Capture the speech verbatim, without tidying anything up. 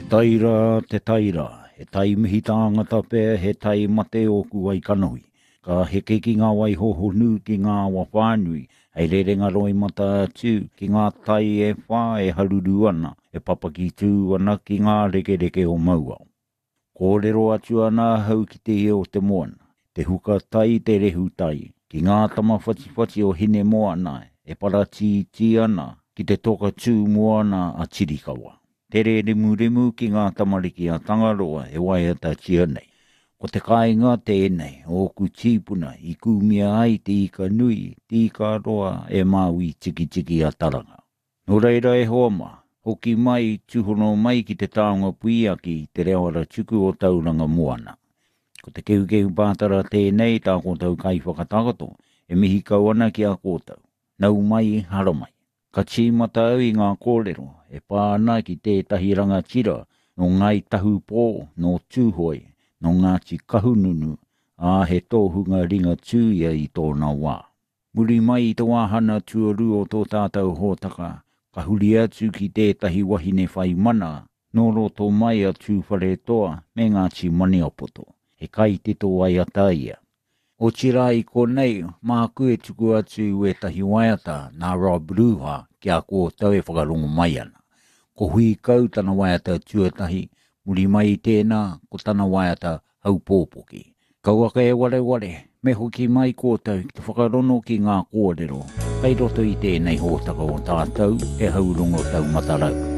Taira te taira, he tai mihi tāngata pē, he tai mate o kuai kanohi. Ka heke ki ngā wai hoho nū ki ngā wawhanui, hei rerenga roi mata atu ki ngā tai e whā e haruru ana, e papaki tū ana ki ngā reke reke o mauau. Kōrero atu ana hau ki te heo te moana, te huka tai te rehu tai, ki ngā tama whati whati o hine moana, e parati ti ana ki te toka tū moana a Tirikawa. Tere rimu rimu ki ngā tamariki a Tangaroa e waiata tia nei. Ko te kāinga tēnei, o ku tīpuna i kūmia ai te ika nui, te ika roa e māui tiki tiki a taranga. No reira e hoama, hoki mai tuhono mai ki te taonga puiaki te reawara tuku o tauranga moana. Ko te keu-keu pātara tēnei tā kōtau kai whakatagato, e mihi kauana ki a kōtau. Nau mai haramai. Ka tīmata au i ngā kōrero, e pāna ki tētahi rangatira, no ngai tahu pō, no tūhoi, no ngāti kahununu, a he tōhunga ringa tūia i tōna wā. Muri mai i te wāhana tuaru o tō tātou hōtaka, ka huri atu ki tētahi wahine whai mana, no roto mai atu whare toa, me ngāti maniopoto, he kai te tō ai ataia. O tira i konei, mā kue tuku atu e tahi waiata nā Rob Ruha ki a kō tau e whakarongo mai ana. Ko hui kau tana waiata tuatahi, muri mai tēnā ko tana waiata hau pōpoki. Kau aka e ware ware, me hoki mai kōtau ki te whakarono ki ngā kōrero, kai roto i tēnei hōtaka o tātou e haurongo tau matarau.